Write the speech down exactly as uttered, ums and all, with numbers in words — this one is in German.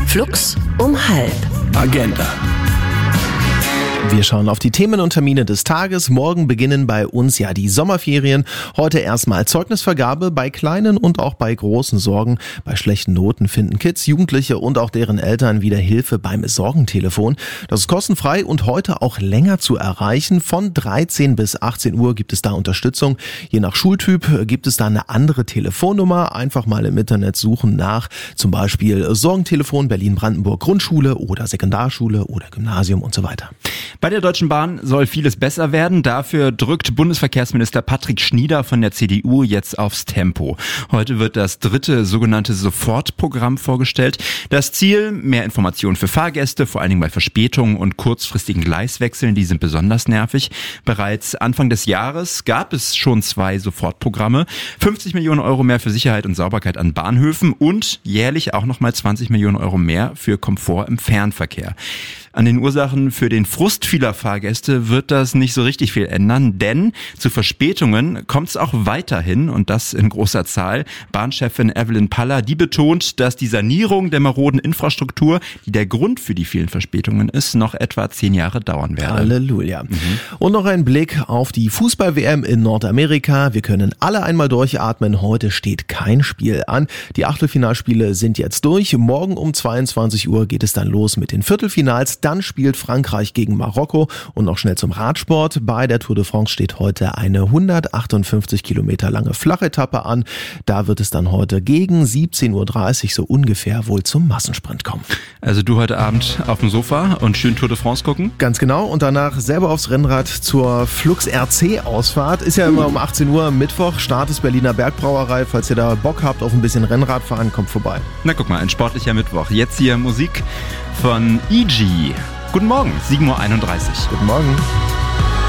Flux um halb. Agenda. Wir schauen auf die Themen und Termine des Tages. Morgen beginnen bei uns ja die Sommerferien. Heute erstmal Zeugnisvergabe bei kleinen und auch bei großen Sorgen. Bei schlechten Noten finden Kids, Jugendliche und auch deren Eltern wieder Hilfe beim Sorgentelefon. Das ist kostenfrei und heute auch länger zu erreichen. Von dreizehn bis achtzehn Uhr gibt es da Unterstützung. Je nach Schultyp gibt es da eine andere Telefonnummer. Einfach mal im Internet suchen nach zum Beispiel Sorgentelefon Berlin-Brandenburg Grundschule oder Sekundarschule oder Gymnasium und so weiter. Bei der Deutschen Bahn soll vieles besser werden. Dafür drückt Bundesverkehrsminister Patrick Schnieder von der C D U jetzt aufs Tempo. Heute wird das dritte sogenannte Sofortprogramm vorgestellt. Das Ziel: mehr Informationen für Fahrgäste, vor allen Dingen bei Verspätungen und kurzfristigen Gleiswechseln. Die sind besonders nervig. Bereits Anfang des Jahres gab es schon zwei Sofortprogramme. fünfzig Millionen Euro mehr für Sicherheit und Sauberkeit an Bahnhöfen und jährlich auch nochmal zwanzig Millionen Euro mehr für Komfort im Fernverkehr. An den Ursachen für den Frust vieler Fahrgäste wird das nicht so richtig viel ändern, denn zu Verspätungen kommt es auch weiterhin und das in großer Zahl. Bahnchefin Evelyn Paller, die betont, dass die Sanierung der maroden Infrastruktur, die der Grund für die vielen Verspätungen ist, noch etwa zehn Jahre dauern werde. Halleluja. Mhm. Und noch ein Blick auf die Fußball-W M in Nordamerika. Wir können alle einmal durchatmen. Heute steht kein Spiel an. Die Achtelfinalspiele sind jetzt durch. Morgen um zweiundzwanzig Uhr geht es dann los mit den Viertelfinals. Dann spielt Frankreich gegen Marokko und noch schnell zum Radsport. Bei der Tour de France steht heute eine hundertachtundfünfzig Kilometer lange Flachetappe an. Da wird es dann heute gegen siebzehn Uhr dreißig so ungefähr wohl zum Massensprint kommen. Also du heute Abend auf dem Sofa und schön Tour de France gucken? Ganz genau und danach selber aufs Rennrad zur Flux R C Ausfahrt. Ist ja immer um achtzehn Uhr Mittwoch, Start des Berliner Bergbrauerei. Falls ihr da Bock habt auf ein bisschen Rennradfahren, kommt vorbei. Na guck mal, ein sportlicher Mittwoch. Jetzt hier Musik von E G. Guten Morgen, sieben Uhr einunddreißig. Guten Morgen.